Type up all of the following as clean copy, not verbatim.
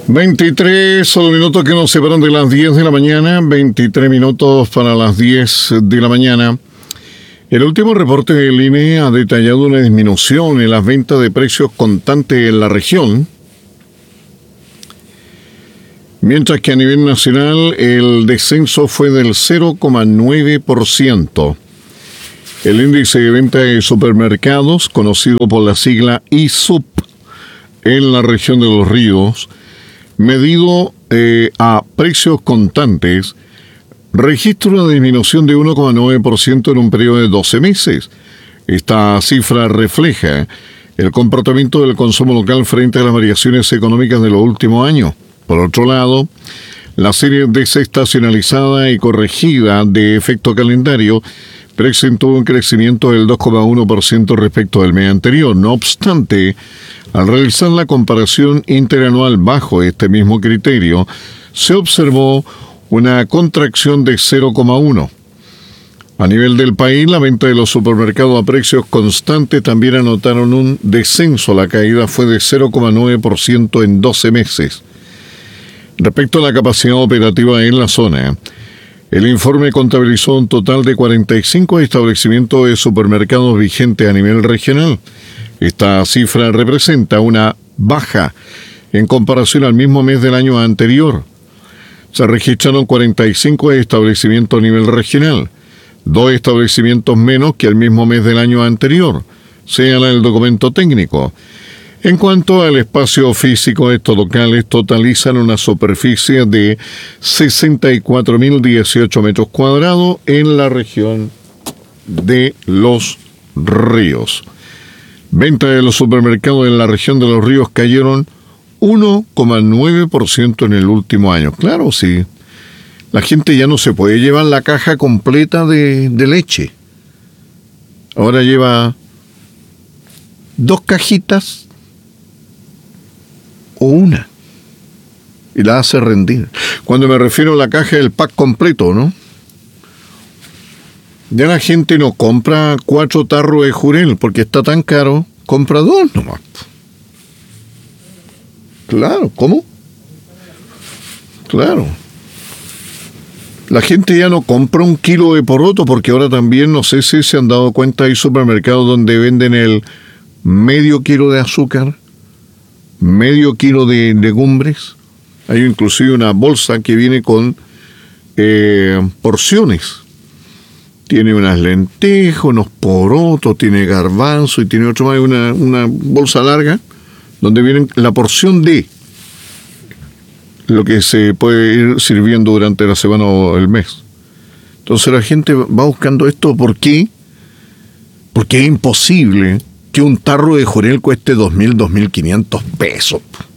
23 son los minutos que nos separan de las 10 de la mañana, 23 minutos para las 10 de la mañana. El último reporte del INE ha detallado una disminución en las ventas de precios constantes en la región, mientras que a nivel nacional el descenso fue del 0,9%. El índice de venta de supermercados, conocido por la sigla ISUP, en la región de Los Ríos, medido a precios constantes, registra una disminución de 1,9% en un periodo de 12 meses. Esta cifra refleja el comportamiento del consumo local frente a las variaciones económicas de los últimos años. Por otro lado, la serie desestacionalizada y corregida de efecto calendario presentó un crecimiento del 2,1% respecto del mes anterior. No obstante, al realizar la comparación interanual bajo este mismo criterio, se observó una contracción de 0,1%. A nivel del país, la venta de los supermercados a precios constantes también anotaron un descenso. La caída fue de 0,9% en 12 meses. Respecto a la capacidad operativa en la zona, el informe contabilizó un total de 45 establecimientos de supermercados vigentes a nivel regional. Esta cifra representa una baja en comparación al mismo mes del año anterior. Se registraron 45 establecimientos a nivel regional, 2 establecimientos menos que el mismo mes del año anterior, señala el documento técnico. En cuanto al espacio físico, estos locales totalizan una superficie de 64.018 metros cuadrados en la región de Los Ríos. Ventas de los supermercados en la región de Los Ríos cayeron 1,9% en el último año. Claro, sí. La gente ya no se puede llevar la caja completa de leche. Ahora lleva 2 cajitas o una y la hace rendir. Cuando me refiero a la caja del pack completo, ¿no? Ya la gente no compra 4 tarros de jurel porque está tan caro, compra 2 nomás. Claro, ¿cómo? Claro. La gente ya no compra 1 kilo de poroto porque ahora también, no sé si se han dado cuenta, hay supermercados donde venden el medio kilo de azúcar, medio kilo de legumbres. Hay inclusive una bolsa que viene con porciones. Tiene unas lentejas, unos porotos, tiene garbanzo y tiene otro más, una bolsa larga donde viene la porción de lo que se puede ir sirviendo durante la semana o el mes. Entonces la gente va buscando esto. ¿Por qué? Porque es imposible que un tarro de jurel cueste 2.000, 2.500 pesos.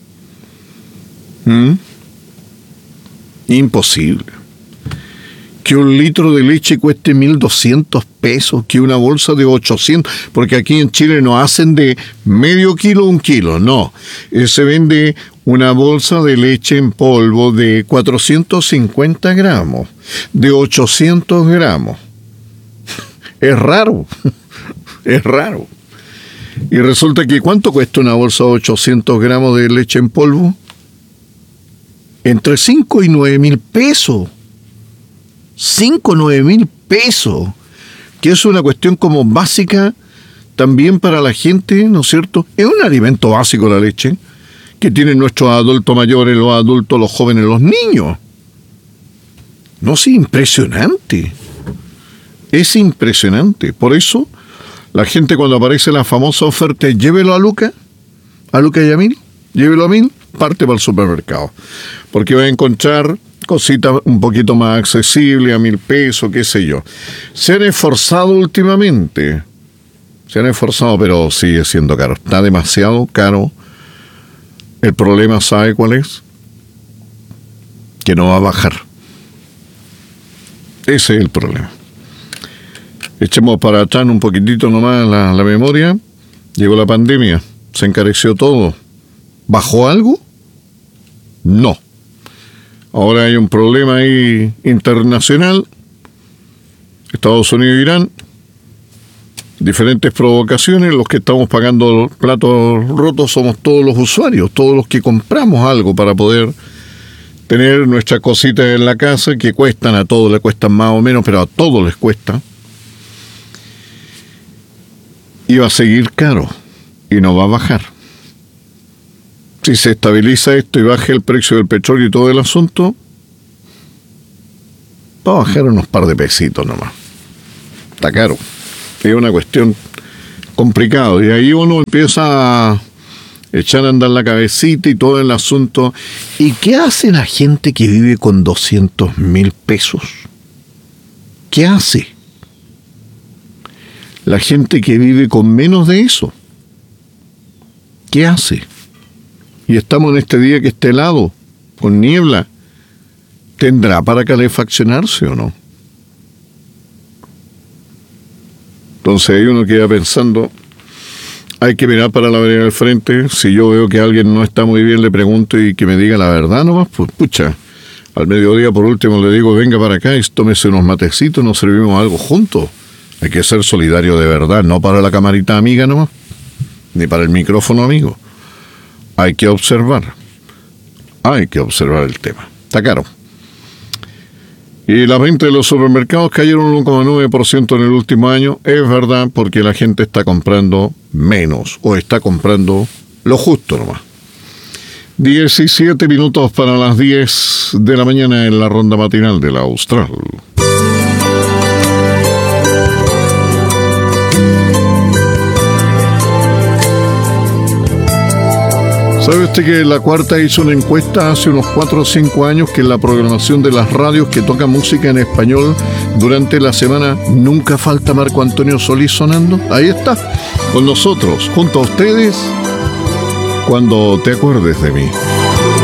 Imposible. Que 1 litro de leche cueste 1.200 pesos, que una bolsa de 800, porque aquí en Chile no hacen de medio kilo 1 kilo, no. Se vende una bolsa de leche en polvo de 450 gramos, de 800 gramos. Es raro, es raro. Y resulta que ¿cuánto cuesta una bolsa de 800 gramos de leche en polvo? Entre 5 y 9.000 pesos. 5 9 mil pesos, que es una cuestión como básica también para la gente, ¿no es cierto? Es un alimento básico la leche, que tienen nuestros adultos mayores, los adultos, los jóvenes, los niños. No, es impresionante. Es impresionante. Por eso, la gente cuando aparece la famosa oferta, llévelo a Luca y a Mil, llévelo a 1.000, parte para el supermercado. Porque va a encontrar cositas un poquito más accesibles, a 1.000 pesos, qué sé yo. Se han esforzado últimamente. Pero sigue siendo caro. Está demasiado caro. El problema, ¿sabe cuál es? Que no va a bajar. Ese es el problema. Echemos para atrás un poquitito nomás la memoria. Llegó la pandemia. Se encareció todo. ¿Bajó algo? No. Ahora hay un problema ahí internacional. Estados Unidos e Irán. diferentes provocaciones. Los que estamos pagando platos rotos somos todos los usuarios, todos los que compramos algo para poder tener nuestras cositas en la casa, que cuestan, a todos les cuestan más o menos, pero a todos les cuesta. Y va a seguir caro y no va a bajar. Si se estabiliza esto y baja el precio del petróleo y todo el asunto, va a bajar unos par de pesitos nomás. Está caro. Es una cuestión complicada. Y ahí uno empieza a echar a andar la cabecita y todo el asunto. ¿Y qué hace la gente que vive con 200.000 pesos? ¿Qué hace? La gente que vive con menos de eso, ¿qué hace? Y estamos en este día que está helado, con niebla. ¿Tendrá para calefaccionarse o no? Entonces ahí uno queda pensando, hay que mirar para la vereda del frente. Si yo veo que alguien no está muy bien, le pregunto y que me diga la verdad nomás, pues pucha, al mediodía por último le digo, venga para acá y tómese unos matecitos, nos servimos algo juntos. Hay que ser solidario de verdad, no para la camarita amiga nomás, ni para el micrófono amigo. Hay que observar el tema. Está caro. Y las ventas de los supermercados cayeron un 1,9% en el último año. Es verdad, porque la gente está comprando menos o está comprando lo justo nomás. 17 minutos para las 10 de la mañana en la ronda matinal de la Austral. ¿Sabe usted que La Cuarta hizo una encuesta hace unos 4 o 5 años que en la programación de las radios que tocan música en español durante la semana nunca falta Marco Antonio Solís sonando? Ahí está, con nosotros, junto a ustedes, cuando te acuerdes de mí.